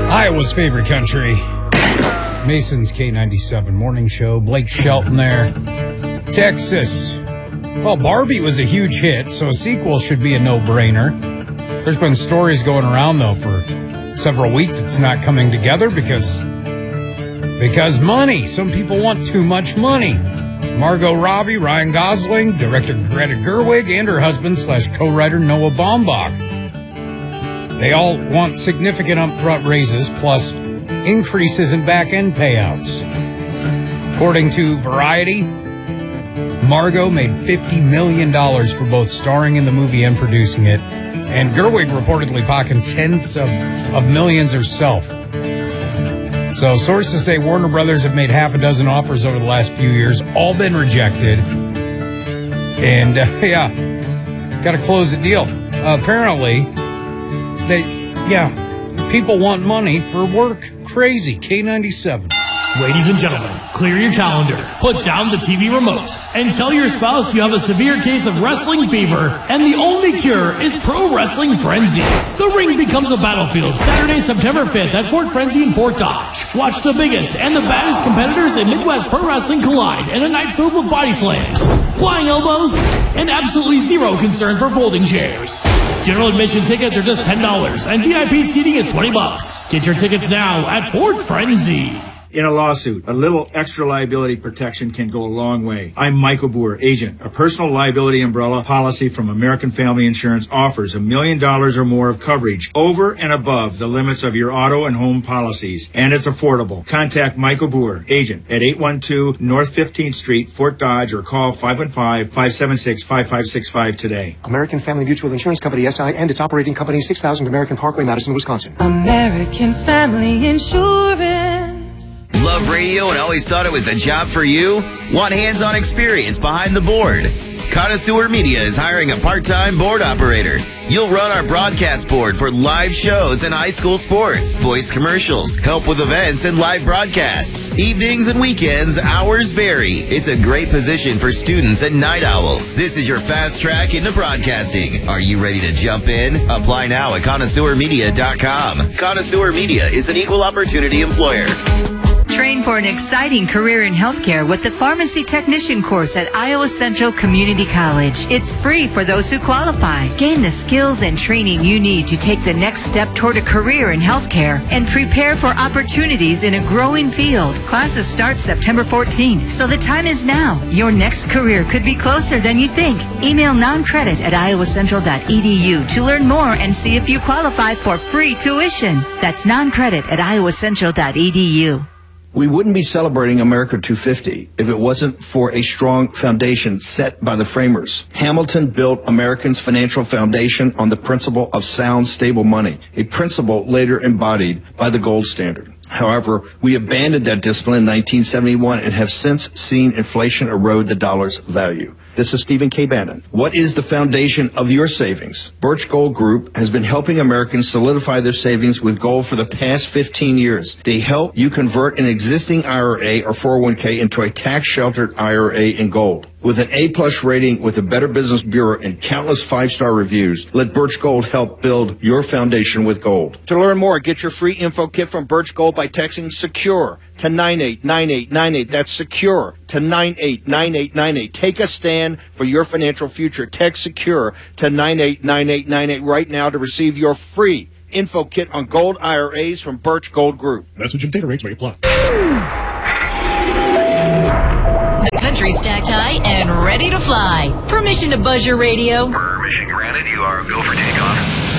Iowa's favorite country. Mason's K97 morning show. Blake Shelton there. Texas. Well, Barbie was a huge hit, so a sequel should be a no-brainer. There's been stories going around, though, for several weeks it's not coming together because money. Some people want too much money. Margot Robbie, Ryan Gosling, director Greta Gerwig, and her husband / co-writer Noah Baumbach. They all want significant upfront raises plus increases in back-end payouts. According to Variety, Margot made $50 million for both starring in the movie and producing it, and Gerwig reportedly pocketing tens of millions herself. So sources say Warner Brothers have made half a dozen offers over the last few years, all been rejected. And, got to close the deal. Apparently, people want money for work. Crazy. K97. Ladies and gentlemen, clear your calendar, put down the TV remote, and tell your spouse you have a severe case of wrestling fever, and the only cure is Pro Wrestling Frenzy. The ring becomes a battlefield Saturday, September 5th at Fort Frenzy in Fort Dodge. Watch the biggest and the baddest competitors in Midwest Pro Wrestling collide in a night filled with body slams, flying elbows, and absolutely zero concern for folding chairs. General admission tickets are just $10, and VIP seating is $20. Get your tickets now at Fort Frenzy. In a lawsuit, a little extra liability protection can go a long way. I'm Michael Boer, agent. A personal liability umbrella policy from American Family Insurance offers $1 million or more of coverage over and above the limits of your auto and home policies. And it's affordable. Contact Michael Boer, agent, at 812 North 15th Street, Fort Dodge, or call 515-576-5565 today. American Family Mutual Insurance Company, SI, and its operating company, 6000 American Parkway, Madison, Wisconsin. American Family Insurance. Love radio and always thought it was the job for you? Want hands-on experience behind the board? Connoisseur Media is hiring a part-time board operator. You'll run our broadcast board for live shows and high school sports, voice commercials, help with events and live broadcasts. Evenings and weekends, hours vary. It's a great position for students and night owls. This is your fast track into broadcasting. Are you ready to jump in? Apply now at connoisseurmedia.com. Connoisseur Media is an equal opportunity employer. Train for an exciting career in healthcare with the Pharmacy Technician course at Iowa Central Community College. It's free for those who qualify. Gain the skills and training you need to take the next step toward a career in healthcare and prepare for opportunities in a growing field. Classes start September 14th, so the time is now. Your next career could be closer than you think. Email noncredit at iowacentral.edu to learn more and see if you qualify for free tuition. That's noncredit at iowacentral.edu. We wouldn't be celebrating America 250 if it wasn't for a strong foundation set by the framers. Hamilton built Americans' financial foundation on the principle of sound, stable money, a principle later embodied by the gold standard. However, we abandoned that discipline in 1971 and have since seen inflation erode the dollar's value. This is Stephen K. Bannon. What is the foundation of your savings? Birch Gold Group has been helping Americans solidify their savings with gold for the past 15 years. They help you convert an existing IRA or 401k into a tax-sheltered IRA in gold. With an A-plus rating with the Better Business Bureau and countless 5-star reviews, let Birch Gold help build your foundation with gold. To learn more, get your free info kit from Birch Gold by texting SECURE to 989898. That's SECURE to 989898. Take a stand for your financial future. Text SECURE to 989898 right now to receive your free info kit on gold IRAs from Birch Gold Group. Message and data rates may apply. The country's stacked high and ready to fly. Permission to buzz your radio. Permission granted. You are go for takeoff.